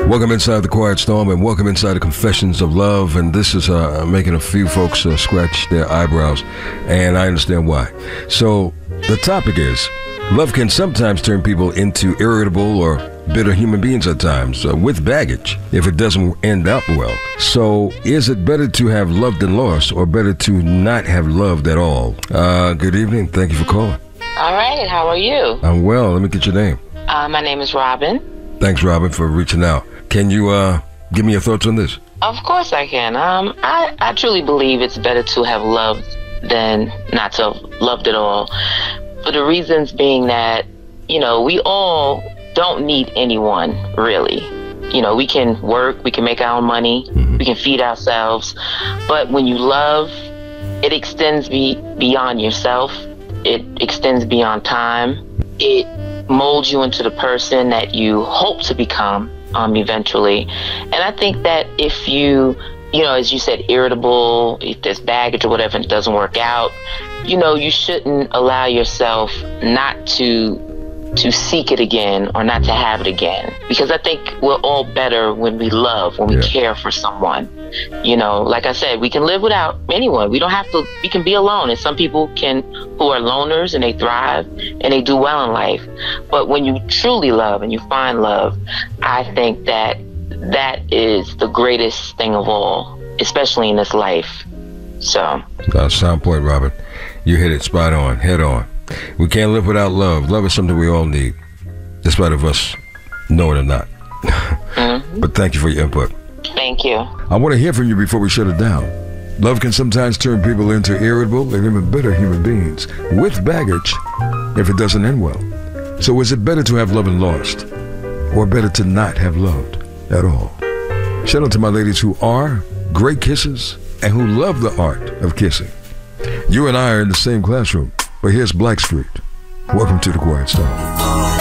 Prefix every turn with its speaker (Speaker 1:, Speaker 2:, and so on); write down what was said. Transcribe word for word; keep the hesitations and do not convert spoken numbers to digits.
Speaker 1: Welcome inside the Quiet Storm, and welcome inside the Confessions of Love. And this is uh, making a few folks uh, scratch their eyebrows, and I understand why. So the topic is, love can sometimes turn people into irritable or bitter human beings at times, uh, with baggage, if it doesn't end up well. So is it better to have loved and lost, or better to not have loved at all? Uh, good evening. Thank you for calling.
Speaker 2: All right. How are you?
Speaker 1: I'm well. Let me get your name.
Speaker 2: Uh, my name is Robin.
Speaker 1: Thanks, Robin, for reaching out. Can you uh, give me your thoughts on this?
Speaker 2: Of course I can. Um, I, I truly believe it's better to have loved than not to have loved at all. For the reasons being that, you know, we all don't need anyone, really. You know, we can work, we can make our own money, mm-hmm. we can feed ourselves. But when you love, it extends be, beyond yourself. It extends beyond time. It molds you into the person that you hope to become um, eventually. And I think that if you, you know, as you said, irritable, if there's baggage or whatever and it doesn't work out, you know, you shouldn't allow yourself not to to seek it again or not to have it again. Because I think we're all better when we love, when we yeah. care for someone. You know, like I said, we can live without anyone. We don't have to, we can be alone. And some people can, who are loners, and they thrive and they do well in life. But when you truly love and you find love, I think that that is the greatest thing of all, especially in this life. So.
Speaker 1: Uh, sound point, Robin. You hit it spot on, head on. We can't live without love. Love is something we all need, despite of us know it or not. Mm-hmm. But thank you for your input.
Speaker 2: Thank you.
Speaker 1: I want to hear from you before we shut it down. Love can sometimes turn people into irritable and even bitter human beings with baggage if it doesn't end well. So is it better to have loved and lost, or better to not have loved at all? Shout out to my ladies who are great kissers and who love the art of kissing. You and I are in the same classroom, but here's Blackstreet. Welcome to the Quiet Storm.